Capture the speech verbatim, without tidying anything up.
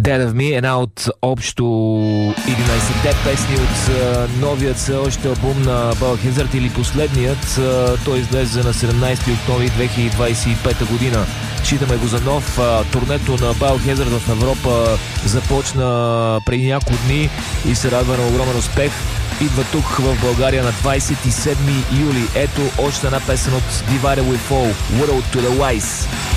Dead of Me, една от общо единайсетте песни от uh, новият все още албум на Biohazard, или последният. Uh, той излезе на седемнайсети октомври две хиляди двайсет и пета година. Считаме го за нов. Uh, турнето на Biohazard в Европа започна преди няколко дни и се радва на огромен успех. Идва тук в България на двайсет и седми юли. Ето още една песен от Divided We Fall, World to the Wise.